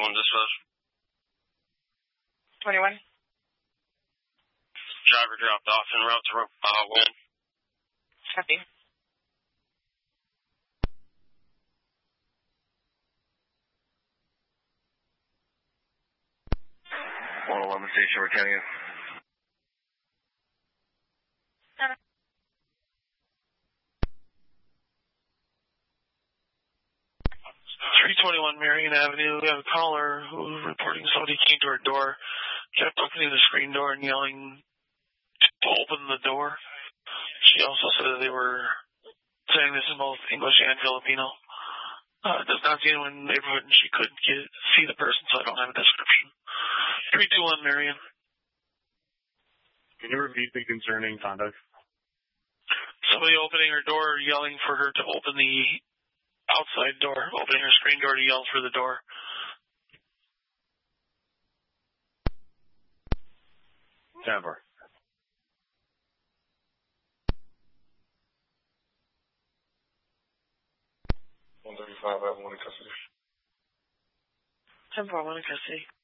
dispatch. 21. Driver dropped off en route to Wynn. Copy. 111 Station Britannia. 321 Marion Avenue. We have a caller who's reporting somebody came to her door, kept opening the screen door and yelling to open the door. She also said that they were saying this in both English and Filipino. Does not see anyone in the neighborhood, and she couldn't see the person, so I don't have a description. 321 Marion. Can you repeat the concerning conduct? Somebody opening her door, yelling for her to open the outside door, opening her screen door to yell for the door. Denver. 135, I have one in custody. 10-4, one in custody.